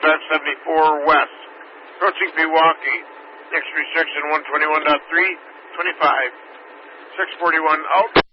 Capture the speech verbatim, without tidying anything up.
twenty-five seventy-four west. Approaching Pewaukee. Next restriction one twenty-one point three, twenty-five. six forty-one out.